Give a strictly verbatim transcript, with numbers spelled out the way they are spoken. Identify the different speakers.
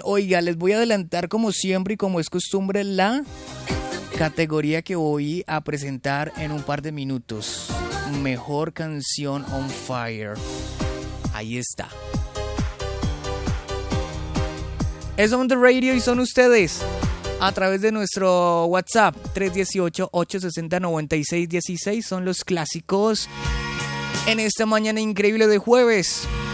Speaker 1: Oiga, les voy a adelantar como siempre y como es costumbre la categoría que voy a presentar en un par de minutos. Mejor canción on fire. Ahí está. Es On The Radio y son ustedes a través de nuestro WhatsApp tres uno ocho, ocho seis cero, nueve seis uno seis. Son los clásicos en esta mañana increíble de jueves.